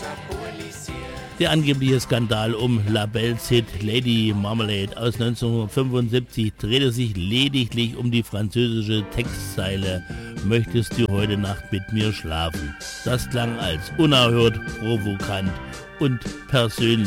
Der angebliche Skandal um LaBelle's Hit Lady Marmalade aus 1975 drehte sich lediglich um die französische Textzeile "Möchtest du heute Nacht mit mir schlafen?". Das klang als unerhört, provokant und persönlich.